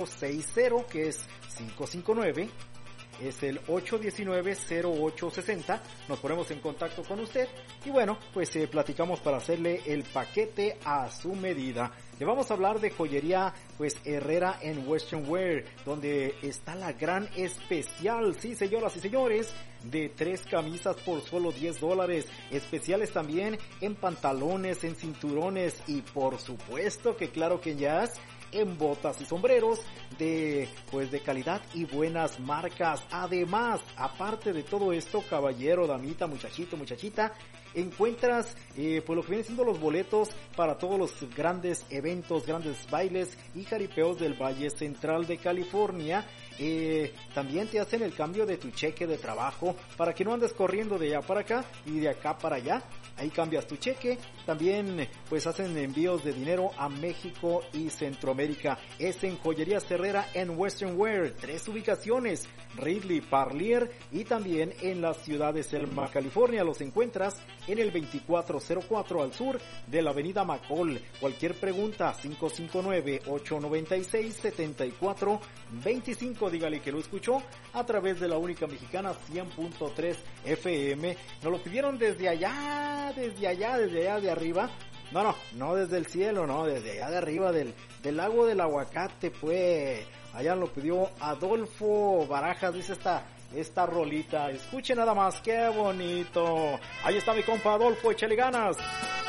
60, que es 559. Es el 819-0860. Nos ponemos en contacto con usted y bueno, pues platicamos para hacerle el paquete a su medida. Le vamos a hablar de joyería, pues Herrera en Western Wear, donde está la gran especial, sí señoras y señores, de 3 camisas por solo $10. Especiales también en pantalones, en cinturones y por supuesto que claro que ya en botas y sombreros de calidad y buenas marcas. Además, aparte de todo esto, caballero, damita, muchachito, muchachita, encuentras pues lo que vienen siendo los boletos para todos los grandes eventos, grandes bailes y jaripeos del Valle Central de California. También te hacen el cambio de tu cheque de trabajo para que no andes corriendo de allá para acá y de acá para allá. Ahí cambias tu cheque. También pues hacen envíos de dinero a México y Centroamérica. Es en Joyerías Herrera en Western Wear. 3 ubicaciones: Ridley, Parlier y también en la ciudad de Selma, California. Los encuentras en el 2404 al sur de la avenida McCall. Cualquier pregunta, 559-896-7425. Dígale que lo escuchó a través de la única mexicana 100.3 FM. Nos lo pidieron desde allá de arriba. No desde el cielo, no, desde allá de arriba del lago del aguacate, pues. Allá lo pidió Adolfo Barajas, dice esta rolita. Escuche nada más, qué bonito. Ahí está mi compa Adolfo, échale ganas.